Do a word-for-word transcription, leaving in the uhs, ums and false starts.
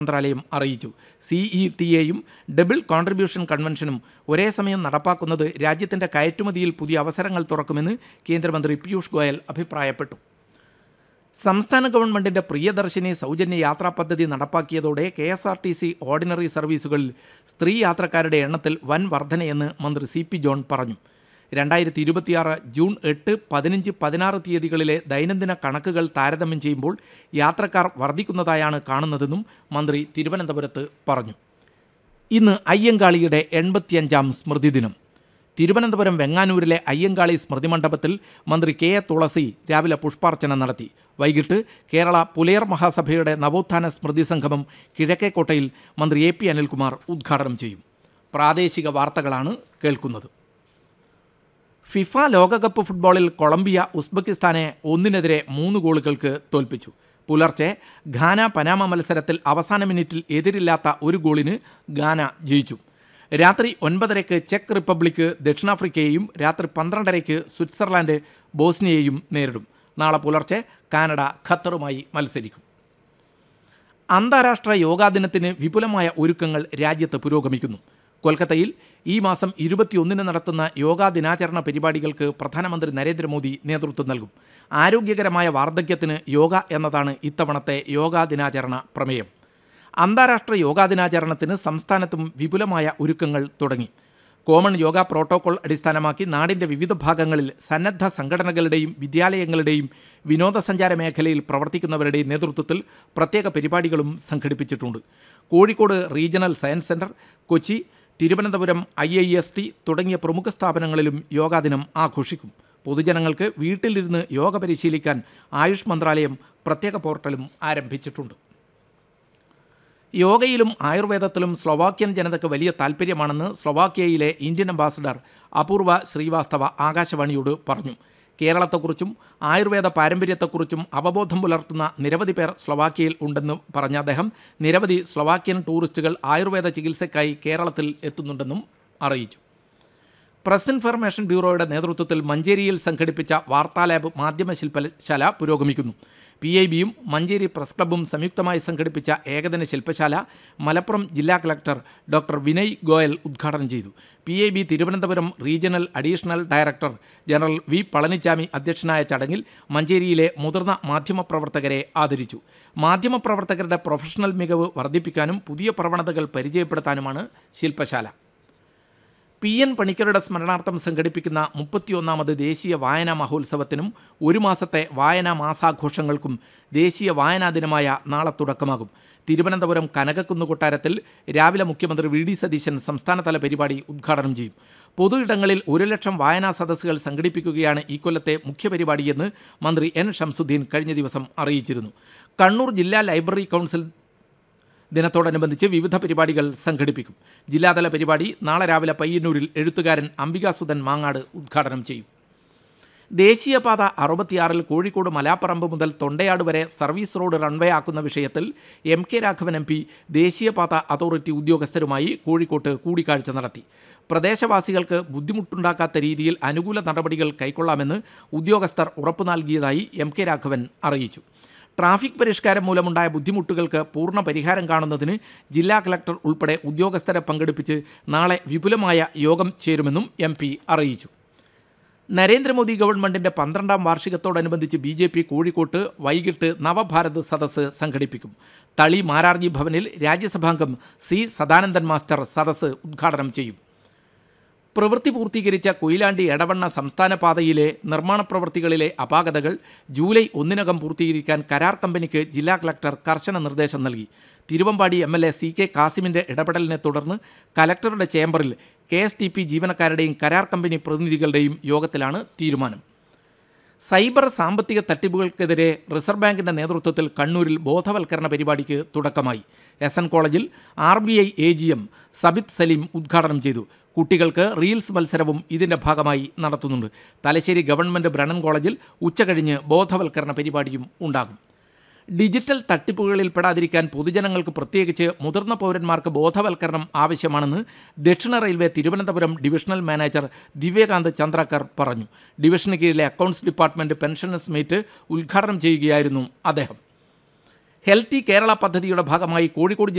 മന്ത്രാലയം അറിയിച്ചു. C E T എയും ഡബിൾ കോൺട്രിബ്യൂഷൻ കൺവെൻഷനും ഒരേ സമയം നടപ്പാക്കുന്നത് രാജ്യത്തിൻ്റെ കയറ്റുമതിയിൽ പുതിയ അവസരങ്ങൾ തുറക്കുമെന്ന് കേന്ദ്രമന്ത്രി പീയൂഷ് ഗോയൽ അഭിപ്രായപ്പെട്ടു. സംസ്ഥാന ഗവൺമെൻറ്റിൻ്റെ പ്രിയദർശിനി സൗജന്യ യാത്രാ പദ്ധതി നടപ്പാക്കിയതോടെ K S R T C ordinary സർവീസുകളിൽ സ്ത്രീ യാത്രക്കാരുടെ എണ്ണത്തിൽ വൻ വർധനയെന്ന് മന്ത്രി സി പി ജോൺ പറഞ്ഞു. രണ്ടായിരത്തി ഇരുപത്തിയാറ് ജൂൺ എട്ട് പതിനഞ്ച് പതിനാറ് തീയതികളിലെ ദൈനംദിന കണക്കുകൾ താരതമ്യം ചെയ്യുമ്പോൾ യാത്രക്കാർ വർദ്ധിക്കുന്നതായാണ് കാണുന്നതെന്നും മന്ത്രി തിരുവനന്തപുരത്ത് പറഞ്ഞു. ഇന്ന് അയ്യങ്കാളിയുടെ എൺപത്തിയഞ്ചാം സ്മൃതിദിനം. തിരുവനന്തപുരം വെങ്ങാനൂരിലെ അയ്യങ്കാളി സ്മൃതി മണ്ഡപത്തിൽ മന്ത്രി കെ എ തുളസി രാവിലെ പുഷ്പാർച്ചന നടത്തി. വൈകിട്ട് കേരള പുലയർ മഹാസഭയുടെ നവോത്ഥാന സ്മൃതി സംഗമം കിഴക്കേക്കോട്ടയിൽ മന്ത്രി എ പി അനിൽകുമാർ ഉദ്ഘാടനം ചെയ്യും. പ്രാദേശിക വാർത്തകളാണ് കേൾക്കുന്നത്. ഫിഫ ലോകകപ്പ് ഫുട്ബോളിൽ കൊളംബിയ ഉസ്ബെക്കിസ്ഥാനെ ഒന്നിനെതിരെ മൂന്ന് ഗോളുകൾക്ക് തോൽപ്പിച്ചു. പുലർച്ചെ ഘാന പനാമ മത്സരത്തിൽ അവസാന മിനിറ്റിൽ എതിരില്ലാത്ത ഒരു ഗോളിന് ഘാന ജയിച്ചു. രാത്രി ഒൻപതരയ്ക്ക് ചെക്ക് റിപ്പബ്ലിക്ക് ദക്ഷിണാഫ്രിക്കയെയും രാത്രി പന്ത്രണ്ടരയ്ക്ക് സ്വിറ്റ്സർലാൻഡ് ബോസ്നിയയെയും നേരിടും. നാളെ പുലർച്ചെ കാനഡ ഖത്തറുമായി മത്സരിക്കും. അന്താരാഷ്ട്ര യോഗാ ദിനത്തിന് വിപുലമായ ഒരുക്കങ്ങൾ രാജ്യത്ത് പുരോഗമിക്കുന്നു. കൊൽക്കത്തയിൽ ഈ മാസം ഇരുപത്തിയൊന്നിന് നടത്തുന്ന യോഗാ ദിനാചരണ പരിപാടികൾക്ക് പ്രധാനമന്ത്രി നരേന്ദ്രമോദി നേതൃത്വം നൽകും. ആരോഗ്യകരമായ വാർദ്ധക്യത്തിന് യോഗ എന്നതാണ് ഇത്തവണത്തെ യോഗാ ദിനാചരണ പ്രമേയം. അന്താരാഷ്ട്ര യോഗാ ദിനാചരണത്തിന് സംസ്ഥാനത്തും വിപുലമായ ഒരുക്കങ്ങൾ തുടങ്ങി. കോമൺ യോഗ പ്രോട്ടോകോൾ അടിസ്ഥാനമാക്കി നാടിൻ്റെ വിവിധ ഭാഗങ്ങളിൽ സന്നദ്ധ സംഘടനകളുടെയും വിദ്യാലയങ്ങളുടെയും വിനോദസഞ്ചാര മേഖലയിൽ പ്രവർത്തിക്കുന്നവരുടെയും നേതൃത്വത്തിൽ പ്രത്യേക പരിപാടികളും സംഘടിപ്പിച്ചിട്ടുണ്ട്. Kozhikode regional science centre, Kochi, Thiruvananthapuram I I S T തുടങ്ങിയ പ്രമുഖ സ്ഥാപനങ്ങളിലും യോഗാ ദിനം ആഘോഷിക്കും. പൊതുജനങ്ങൾക്ക് വീട്ടിലിരുന്ന് യോഗ പരിശീലിക്കാൻ ആയുഷ് മന്ത്രാലയം പ്രത്യേക പോർട്ടലും ആരംഭിച്ചിട്ടുണ്ട്. യോഗയിലും ആയുർവേദത്തിലും സ്ലൊവാക്യൻ ജനതയ്ക്ക് വലിയ താൽപ്പര്യമാണെന്ന് സ്ലൊവാക്യയിലെ ഇന്ത്യൻ അംബാസഡർ അപൂർവ ശ്രീവാസ്തവ ആകാശവാണിയോട് പറഞ്ഞു. കേരളത്തെക്കുറിച്ചും ആയുർവേദ പാരമ്പര്യത്തെക്കുറിച്ചും അവബോധം പുലർത്തുന്ന നിരവധി പേർ സ്ലൊവാക്യയിൽ ഉണ്ടെന്ന് പറഞ്ഞ അദ്ദേഹം നിരവധി സ്ലൊവാക്യൻ ടൂറിസ്റ്റുകൾ ആയുർവേദ ചികിത്സയ്ക്കായി കേരളത്തിൽ എത്തുന്നുണ്ടെന്നും അറിയിച്ചു. പ്രസ് ഇൻഫർമേഷൻ ബ്യൂറോയുടെ നേതൃത്വത്തിൽ മഞ്ചേരിയിൽ സംഘടിപ്പിച്ച വാർത്താ ലാബ് മാധ്യമ ശില്പശാല പുരോഗമിക്കുന്നു. പി ഐ ബിയും മഞ്ചേരി പ്രസ് ക്ലബ്ബും സംയുക്തമായി സംഘടിപ്പിച്ച ഏകദിന ശില്പശാല മലപ്പുറം ജില്ലാ കളക്ടർ ഡോക്ടർ വിനയ് ഗോയൽ ഉദ്ഘാടനം ചെയ്തു. P I B Thiruvananthapuram regional additional director general V Palaniswami അധ്യക്ഷനായ ചടങ്ങിൽ മഞ്ചേരിയിലെ മുതിർന്ന മാധ്യമപ്രവർത്തകരെ ആദരിച്ചു. മാധ്യമപ്രവർത്തകരുടെ പ്രൊഫഷണൽ മികവ് വർദ്ധിപ്പിക്കാനും പുതിയ പ്രവണതകൾ പരിചയപ്പെടുത്താനുമാണ് ശില്പശാല. പി എൻ പണിക്കരുടെ സ്മരണാർത്ഥം സംഘടിപ്പിക്കുന്ന മുപ്പത്തിയൊന്നാമത് ദേശീയ വായനാ മഹോത്സവത്തിനും ഒരു മാസത്തെ വായനാ മാസാഘോഷങ്ങൾക്കും ദേശീയ വായനാ ദിനമായ നാളെ തുടക്കമാകും. തിരുവനന്തപുരം കനകക്കുന്ന് കൊട്ടാരത്തിൽ രാവിലെ മുഖ്യമന്ത്രി വി ഡി സതീശൻ സംസ്ഥാനതല പരിപാടി ഉദ്ഘാടനം ചെയ്യും. പൊതു ഇടങ്ങളിൽ ഒരു ലക്ഷം വായനാ സദസ്സുകൾ സംഘടിപ്പിക്കുകയാണ് ഈ കൊല്ലത്തെ മുഖ്യപരിപാടിയെന്ന് മന്ത്രി എൻ ഷംസുദ്ദീൻ കഴിഞ്ഞ ദിവസം അറിയിച്ചിരുന്നു. കണ്ണൂർ ജില്ലാ ലൈബ്രറി കൗൺസിൽ ദിനത്തോടനുബന്ധിച്ച് വിവിധ പരിപാടികൾ സംഘടിപ്പിക്കും. ജില്ലാതല പരിപാടി നാളെ രാവിലെ പയ്യന്നൂരിൽ എഴുത്തുകാരൻ അംബികാസുധൻ മാങ്ങാട് ഉദ്ഘാടനം ചെയ്യും. ദേശീയപാത അറുപത്തിയാറിൽ കോഴിക്കോട് മലാപ്പറമ്പ് മുതൽ തൊണ്ടയാട് വരെ സർവീസ് റോഡ് റൺവേ ആക്കുന്ന വിഷയത്തിൽ M K Raghavan M P ദേശീയപാത അതോറിറ്റി ഉദ്യോഗസ്ഥരുമായി കോഴിക്കോട്ട് കൂടിക്കാഴ്ച നടത്തി. പ്രദേശവാസികൾക്ക് ബുദ്ധിമുട്ടുണ്ടാക്കാത്ത രീതിയിൽ അനുകൂല നടപടികൾ കൈക്കൊള്ളാമെന്ന് ഉദ്യോഗസ്ഥർ ഉറപ്പു നൽകിയതായി എം കെ രാഘവൻ അറിയിച്ചു. ട്രാഫിക് പരിഷ്കാരം മൂലമുണ്ടായ ബുദ്ധിമുട്ടുകൾക്ക് പൂർണ്ണ പരിഹാരം കാണുന്നതിന് ജില്ലാ കളക്ടർ ഉൾപ്പെടെ ഉദ്യോഗസ്ഥരെ പങ്കെടുപ്പിച്ച് നാളെ വിപുലമായ യോഗം ചേരുമെന്നും എം പി അറിയിച്ചു. നരേന്ദ്രമോദി ഗവൺമെൻറ്റിൻ്റെ പന്ത്രണ്ടാം വാർഷികത്തോടനുബന്ധിച്ച് ബി ജെ പി കോഴിക്കോട്ട് വൈകിട്ട് നവഭാരത് സദസ്സ് സംഘടിപ്പിക്കും. തളി മാരാർജി ഭവനിൽ രാജ്യസഭാംഗം സി സദാനന്ദൻ മാസ്റ്റർ സദസ്സ് ഉദ്ഘാടനം ചെയ്യും. പ്രവൃത്തി പൂർത്തീകരിച്ച കൊയിലാണ്ടി എടവണ്ണ സംസ്ഥാന പാതയിലെ നിർമ്മാണ പ്രവൃത്തികളിലെ അപാകതകൾ ജൂലൈ ഒന്നിനകം പൂർത്തീകരിക്കാൻ കരാർ കമ്പനിക്ക് ജില്ലാ കളക്ടർ കർശന നിർദ്ദേശം നൽകി. Thiruvambady M L A C K കാസിമിൻ്റെ ഇടപെടലിനെ തുടർന്ന് കലക്ടറുടെ ചേംബറിൽ കെ എസ് ടി പി ജീവനക്കാരുടെയും കരാർ കമ്പനി പ്രതിനിധികളുടെയും യോഗത്തിലാണ് തീരുമാനം. സൈബർ സാമ്പത്തിക തട്ടിപ്പുകൾക്കെതിരെ റിസർവ് ബാങ്കിൻ്റെ നേതൃത്വത്തിൽ കണ്ണൂരിൽ ബോധവൽക്കരണ പരിപാടിക്ക് തുടക്കമായി. എസ് എൻ കോളേജിൽ R B I A G M Sabith Saleem ഉദ്ഘാടനം ചെയ്തു. കുട്ടികൾക്ക് റീൽസ് മത്സരവും ഇതിൻ്റെ ഭാഗമായി നടത്തുന്നുണ്ട്. തലശ്ശേരി ഗവൺമെൻറ് ബ്രണ്ണൻ കോളേജിൽ ഉച്ചകഴിഞ്ഞ് ബോധവൽക്കരണ പരിപാടിയും ഉണ്ടാകും. ഡിജിറ്റൽ തട്ടിപ്പുകളിൽ പെടാതിരിക്കാൻ പൊതുജനങ്ങൾക്ക് പ്രത്യേകിച്ച് മുതിർന്ന പൗരന്മാർക്ക് ബോധവൽക്കരണം ആവശ്യമാണെന്ന് ദക്ഷിണ railway Thiruvananthapuram divisional manager Divyakant Chandrakar പറഞ്ഞു. ഡിവിഷന് കീഴിലെ അക്കൗണ്ട്സ് ഡിപ്പാർട്ട്മെൻറ്റ് പെൻഷനേഴ്സ് മീറ്റ് ഉദ്ഘാടനം ചെയ്യുകയായിരുന്നു അദ്ദേഹം. ഹെൽത്തി കേരള പദ്ധതിയുടെ ഭാഗമായി കോഴിക്കോട്